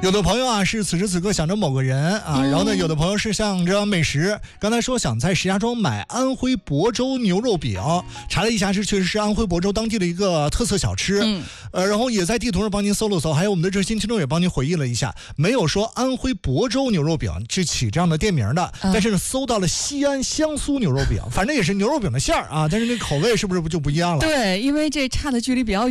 有的朋友啊是此时此刻想着某个人啊，然后呢，有的朋友是想着美食。刚才说想在石家庄买安徽亳州牛肉饼，查了一下，是确实是安徽亳州当地的一个特色小吃。然后也在地图上帮您搜了搜，还有我们的热心听众也帮您回忆了一下，没有说安徽亳州牛肉饼是起这样的店名的，但是呢搜到了西安香酥牛肉饼，反正也是牛肉饼的馅儿啊，但是那口味是不是就不一样了？ 对，因为这差的距离比较